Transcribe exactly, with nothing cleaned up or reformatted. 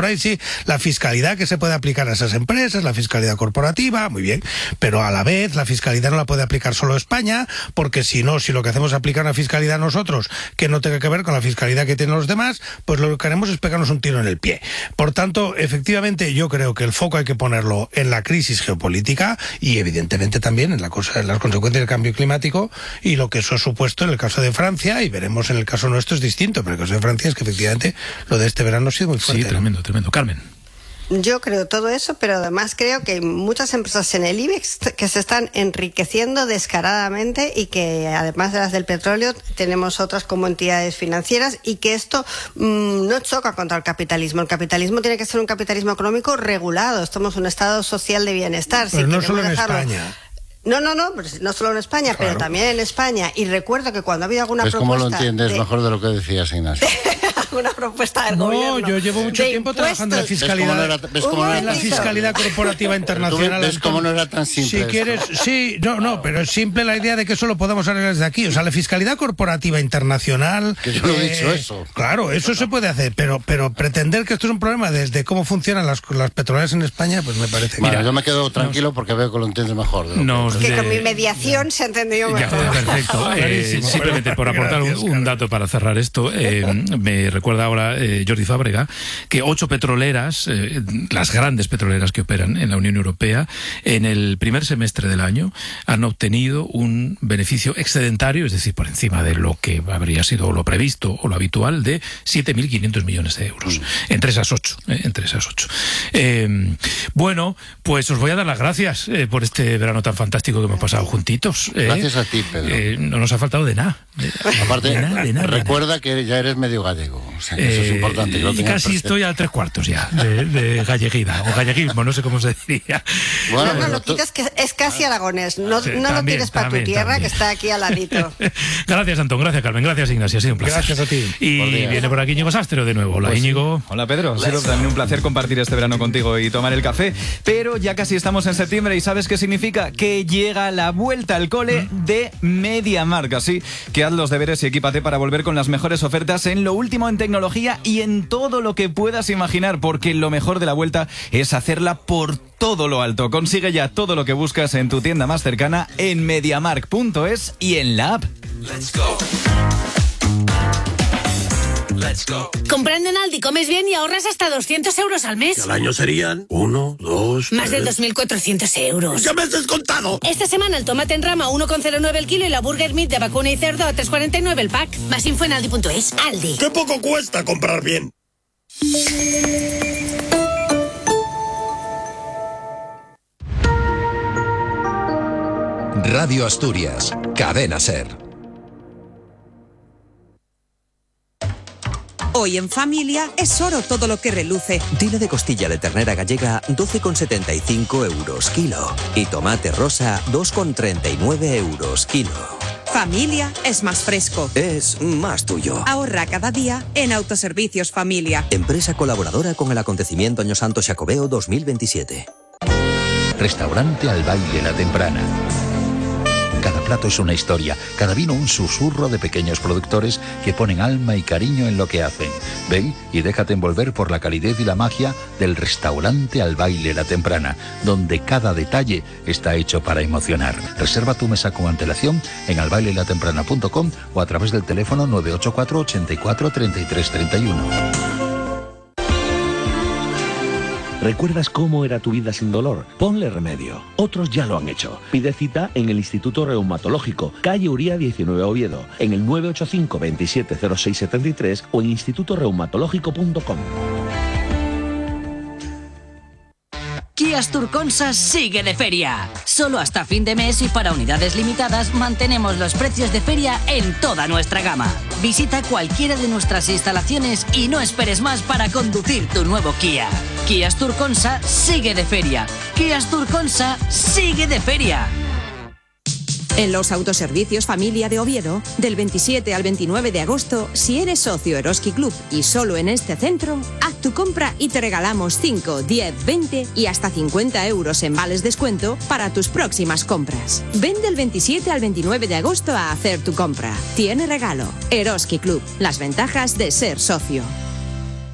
por ahí sí, la fiscalidad que se puede aplicar a esas empresas, la fiscalidad corporativa, muy bien, pero a la vez la fiscalidad no la puede aplicar solo España, porque si no, si lo que hacemos es aplicar una fiscalidad a nosotros que no tenga que ver con la fiscalidad que tienen los demás, pues lo que haremos es pegarnos un tiro en el pie. Por tanto, efectivamente, yo creo que el foco hay que ponerlo en la crisis geopolítica y evidentemente también en, la cosa, en las consecuencias del cambio climático y lo que eso ha supuesto en el caso de Francia, y veremos en el caso nuestro es distinto, pero el caso de Francia es que efectivamente lo de este verano ha sido muy fuerte. Sí, tremendo, tremendo. Carmen. Yo creo todo eso, pero además creo que hay muchas empresas en el IBEX que se están enriqueciendo descaradamente y que además de las del petróleo tenemos otras como entidades financieras y que esto mmm, no choca contra el capitalismo. El capitalismo tiene que ser un capitalismo económico regulado. Somos un estado social de bienestar. Pero si no solo en dejarlo... España. No, no, no, no solo en España, claro, pero también en España. Y recuerdo que cuando ha habido alguna ¿Ves propuesta... cómo lo entiendes de... mejor de lo que decías, Ignacio? alguna propuesta del no, gobierno. No, yo llevo mucho tiempo impuestos. trabajando en la fiscalidad. ¿Ves cómo no era, ves cómo no era en la fiscalidad corporativa internacional. ¿Ves cómo no era tan simple? Si esto? quieres, sí, no, no, pero es simple la idea de que eso lo podemos arreglar desde aquí. O sea, la fiscalidad corporativa internacional. Que yo no he eh, dicho eso. Claro, eso se puede hacer, pero, pero pretender que esto es un problema desde cómo funcionan las, las petroleras en España, pues me parece. Bueno, Mira, yo me quedo tranquilo porque veo que lo entiendes mejor. De lo que, que de... con mi mediación se ha entendido mejor. Ya, perfecto. Eh, simplemente por aportar un, un dato para cerrar esto, eh, me recuerda ahora eh, Jordi Fábrega que ocho petroleras, eh, las grandes petroleras que operan en la Unión Europea, en el primer semestre del año han obtenido un beneficio excedentario, es decir, por encima de lo que habría sido lo previsto o lo habitual, de siete mil quinientos millones de euros. Entre esas ocho. Eh, entre esas ocho. Eh, bueno, pues os voy a dar las gracias eh, por este verano tan fantástico que hemos pasado juntitos. Eh, Gracias a ti, Pedro. Eh, no nos ha faltado de nada. De, Aparte, de nada, de nada, recuerda nada. que ya eres medio gallego. O sea, que eh, eso es importante. Que lo y tengas casi presente. estoy a tres cuartos ya de, de galleguida, o galleguismo, no sé cómo se diría. Bueno, no, no, pero lo tú... quitas, que es casi aragonés. No, Sí, no también, lo tires para tu también, tierra, también. que está aquí al ladito. Gracias, Antón. Gracias, Carmen. Gracias, Ignacio. Ha sido un placer. Gracias a ti. Y viene por aquí Íñigo Sastero de nuevo. Hola, Pues sí. Íñigo. Hola, Pedro. Ha sido también un placer compartir este verano contigo y tomar el café. Pero ya casi estamos en septiembre y ¿sabes qué significa? Que llega la vuelta al cole de MediaMarkt. Así que haz los deberes y equípate para volver con las mejores ofertas en lo último en tecnología y en todo lo que puedas imaginar, porque lo mejor de la vuelta es hacerla por todo lo alto. Consigue ya todo lo que buscas en tu tienda más cercana en mediamarkt punto es y en la app. Let's go. Let's go. Comprando en Aldi comes bien y ahorras hasta doscientos euros al mes. Al año serían uno, dos... Más de tres... dos mil cuatrocientos euros. ¡Ya me has descontado! Esta semana el tomate en rama a uno coma cero nueve el kilo y la burger meat de vacuna y cerdo a tres coma cuarenta y nueve el pack. Más info en aldi punto es. Aldi. ¡Qué poco cuesta comprar bien! Radio Asturias, Cadena SER. Hoy en familia es oro todo lo que reluce. Dile de costilla de ternera gallega doce con setenta y cinco euros kilo. Y tomate rosa dos con treinta y nueve euros kilo. Familia es más fresco. Es más tuyo. Ahorra cada día en Autoservicios Familia. Empresa colaboradora con el acontecimiento Año Santo Xacobeo dos mil veintisiete. Restaurante Al Baile La Temprana. Cada plato es una historia, cada vino un susurro de pequeños productores que ponen alma y cariño en lo que hacen. Ven y déjate envolver por la calidez y la magia del Restaurante Al Baile La Temprana, donde cada detalle está hecho para emocionar. Reserva tu mesa con antelación en al baile la temprana punto com o a través del teléfono nueve ocho cuatro, ochenta y cuatro, treinta y tres, treinta y uno. ¿Recuerdas cómo era tu vida sin dolor? Ponle remedio. Otros ya lo han hecho. Pide cita en el Instituto Reumatológico, calle Uría diecinueve Oviedo, en el nueve ocho cinco, veintisiete cero seis setenta y tres o en instituto reumatológico punto com. Kia Asturconsa sigue de feria. Solo hasta fin de mes y para unidades limitadas mantenemos los precios de feria en toda nuestra gama. Visita cualquiera de nuestras instalaciones y no esperes más para conducir tu nuevo Kia. Kia Asturconsa sigue de feria. Kia Asturconsa sigue de feria. En los Autoservicios Familia de Oviedo, del veintisiete al veintinueve de agosto, si eres socio Eroski Club y solo en este centro, haz tu compra y te regalamos cinco, diez, veinte y hasta cincuenta euros en vales descuento para tus próximas compras. Ven del veintisiete al veintinueve de agosto a hacer tu compra. Tiene regalo. Eroski Club. Las ventajas de ser socio.